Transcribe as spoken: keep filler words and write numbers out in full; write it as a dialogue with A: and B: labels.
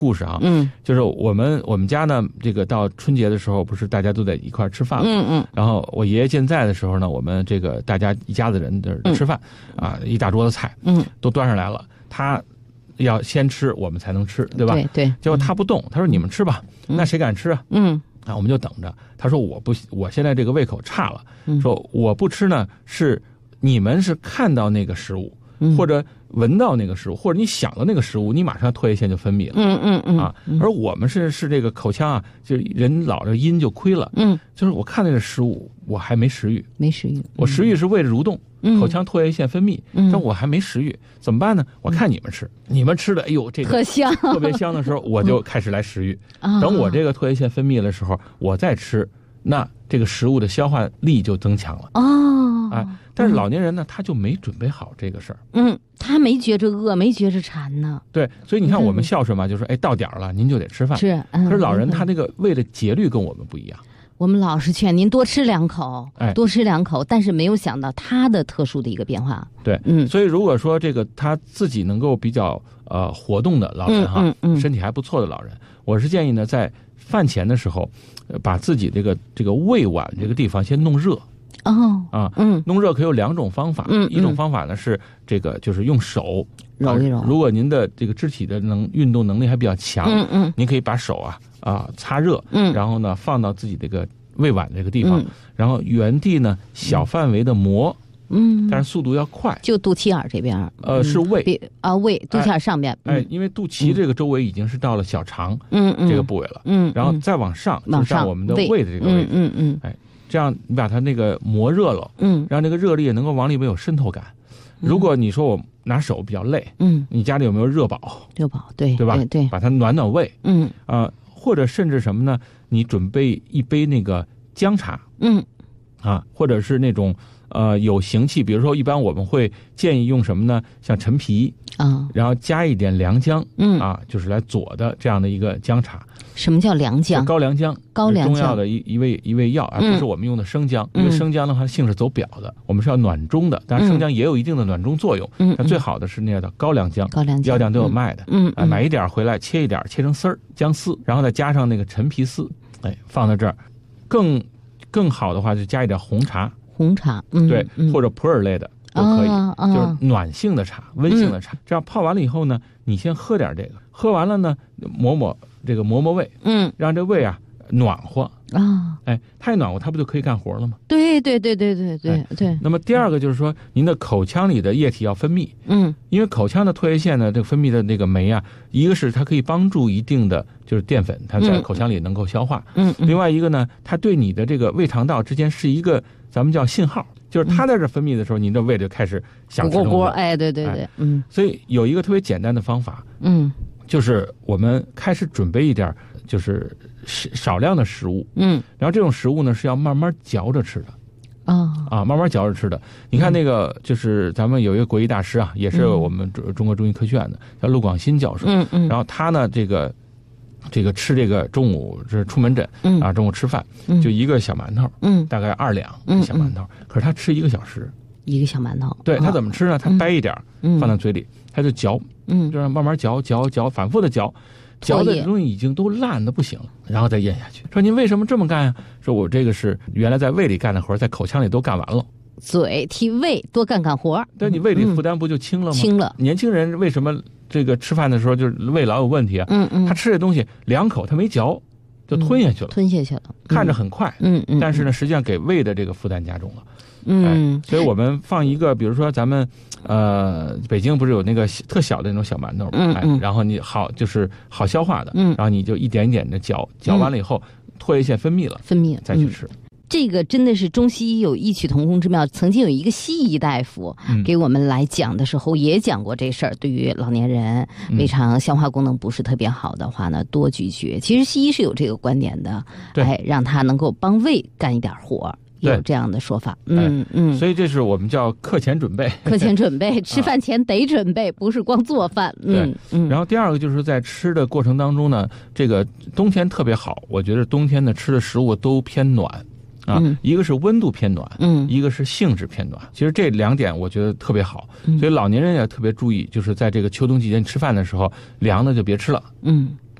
A: 故事啊，
B: 嗯，
A: 就是我们我们家呢，这个到春节的时候，不是大家都在一块吃饭吗？
B: 嗯嗯，
A: 然后我爷爷健在的时候呢，我们这个大家一家子人在吃饭，嗯、啊，一大桌子菜，
B: 嗯，
A: 都端上来了，他要先吃，我们才能吃，对吧？
B: 对对。
A: 结果他不动，他说你们吃吧，
B: 嗯、
A: 那谁敢吃啊？
B: 嗯，
A: 啊，我们就等着。他说我不，我现在这个胃口差了，
B: 嗯、
A: 说我不吃呢，是你们是看到那个食物。
B: 嗯、
A: 或者闻到那个食物，或者你想到那个食物，你马上唾液腺就分泌了。
B: 嗯嗯嗯
A: 啊，而我们是是这个口腔啊，就是人老了阴就亏了。
B: 嗯，
A: 就是我看那个食物，我还没食欲，
B: 没食欲，嗯、
A: 我食欲是为了蠕动，
B: 嗯、
A: 口腔唾液腺分泌，
B: 嗯、
A: 但我还没食欲，怎么办呢？我看你们吃，嗯、你们吃的，哎呦，这个
B: 特香，
A: 特别香的时候，我就开始来食欲。
B: 嗯、
A: 等我这个唾液腺分泌的时候，我再吃，那这个食物的消化力就增强了。
B: 哦，
A: 哎，但是老年人呢，他就没准备好这个事儿。
B: 嗯，他没觉着饿，没觉着馋呢。
A: 对，所以你看我们孝顺嘛，就是哎，到点了您就得吃饭。
B: 是，嗯、
A: 可是老人他那个胃的节律跟我们不一样。
B: 我们老是劝您多吃两口，
A: 哎，
B: 多吃两口，但是没有想到他的特殊的一个变化。
A: 对，
B: 嗯，
A: 所以如果说这个他自己能够比较呃活动的老人哈，
B: 嗯嗯嗯、
A: 身体还不错的老人，我是建议呢，在饭前的时候，呃、把自己这个这个胃脘这个地方先弄热。
B: 哦，
A: 啊，
B: 嗯，
A: 弄热可有两种方法，
B: 嗯，
A: 一种方法呢是这个就是用手
B: 揉一揉。
A: 如果您的这个肢体的能运动能力还比较强，
B: 嗯嗯，
A: 您可以把手啊啊擦热，
B: 嗯，
A: 然后呢放到自己这个胃脘这个地方，
B: 嗯、
A: 然后原地呢小范围的磨，
B: 嗯，
A: 但是速度要快。
B: 就肚脐眼这边，
A: 呃，是胃
B: 啊，胃肚脐眼上边，
A: 哎，因为肚脐这个周围已经是到了小肠，
B: 嗯嗯，
A: 这个部位了，
B: 嗯，
A: 然后再往上，
B: 往
A: 上我们的胃的这个位置，
B: 嗯嗯，
A: 哎。这样你把它那个磨热了，
B: 嗯，
A: 让这个热力能够往里面有渗透感。如果你说我拿手比较累，
B: 嗯，
A: 你家里有没有热宝？
B: 热宝，对
A: 对吧？
B: 对对，
A: 把它暖暖胃，
B: 嗯
A: 啊、呃，或者甚至什么呢？你准备一杯那个姜茶，
B: 嗯，
A: 啊，或者是那种呃有行气，比如说一般我们会建议用什么呢？像陈皮
B: 啊，
A: 然后加一点良姜，
B: 嗯
A: 啊，就是来佐的这样的一个姜茶。
B: 什么叫良姜？
A: 高良姜，
B: 高良姜
A: 中药的一一味一味药，而不是我们用的生姜。
B: 嗯、
A: 因为生姜的话性是走表的，我们是要暖中的，当然生姜也有一定的暖中作用。
B: 嗯，
A: 但最好的是那样的高良姜，
B: 高良姜
A: 药店都有卖的。
B: 嗯，
A: 哎，买一点回来切一点，切成丝儿，姜丝，然后再加上那个陈皮丝，哎，放在这儿。更更好的话，就加一点红茶，
B: 红茶，嗯、
A: 对，
B: 嗯、
A: 或者普洱类的都可以，
B: 啊啊、
A: 就是暖性的茶，温性的茶。嗯、这样泡完了以后呢，你先喝点这个，喝完了呢，抹抹。这个磨磨胃，
B: 嗯，
A: 让这胃啊暖和
B: 啊，
A: 哎，太暖和，它不就可以干活了吗？
B: 对对对对对对对、哎。
A: 那么第二个就是说，您的口腔里的液体要分泌，
B: 嗯，
A: 因为口腔的唾液腺呢，这个分泌的那个酶啊，一个是它可以帮助一定的就是淀粉，它在口腔里能够消化，
B: 嗯，
A: 另外一个呢，它对你的这个胃肠道之间是一个咱们叫信号。就是它在这分泌的时候，您的胃就开始想吃东西。
B: 哎，对对对，嗯。
A: 所以有一个特别简单的方法，
B: 嗯，
A: 就是我们开始准备一点，就是少量的食物，
B: 嗯，
A: 然后这种食物呢是要慢慢嚼着吃的，
B: 啊
A: 啊，慢慢嚼着吃的。你看那个，就是咱们有一个国医大师啊，也是我们中中国中医科学院的，叫陆广新教授，
B: 嗯嗯，
A: 然后他呢，这个。这个吃这个中午是出门诊，
B: 嗯
A: 啊，中午吃饭，
B: 嗯、
A: 就一个小馒头，
B: 嗯，
A: 大概二两
B: 嗯
A: 小馒头，嗯、可是他吃一个小时，
B: 一个小馒头，
A: 对、哦、他怎么吃呢？他掰一点，
B: 嗯，
A: 放在嘴里，他就嚼，
B: 嗯，
A: 就让慢慢嚼嚼嚼，反复的嚼，嚼的东西已经都烂的不行了，然后再咽下去。说您为什么这么干呀？说我这个是原来在胃里干的活，在口腔里都干完了。
B: 嘴替胃多干干活，
A: 对，你胃里负担不就轻了吗？
B: 轻了。
A: 年轻人为什么这个吃饭的时候就是胃老有问题啊？
B: 嗯嗯，
A: 他吃这东西两口他没嚼，就吞下去了，
B: 吞下去了，
A: 看着很快，
B: 嗯嗯，
A: 但是呢，实际上给胃的这个负担加重了。
B: 嗯、
A: 哎，所以我们放一个，比如说咱们呃，北京不是有那个特小的那种小馒头，
B: 嗯
A: 哎，然后你好就是好消化的，
B: 嗯，
A: 然后你就一点一点的嚼，嚼完了以后，唾液腺分泌了，
B: 分泌
A: 再去吃。
B: 嗯这个真的是中西医有异曲同工之妙。曾经有一个西医大夫给我们来讲的时候，也讲过这事儿。对于老年人胃肠消化功能不是特别好的话呢，多咀嚼。其实西医是有这个观点的，哎，让他能够帮胃干一点活。有这样的说法，嗯嗯，
A: 所以这是我们叫课前准备，
B: 课前准备，吃饭前得准备，不是光做饭，嗯嗯。
A: 然后第二个就是在吃的过程当中呢，这个冬天特别好，我觉得冬天呢吃的食物都偏暖。啊，
B: 嗯、
A: 一个是温度偏暖，
B: 嗯，
A: 一个是性质偏暖。其实这两点我觉得特别好，
B: 嗯、
A: 所以老年人也特别注意，就是在这个秋冬季节你吃饭的时候，凉的就别吃了，
B: 嗯，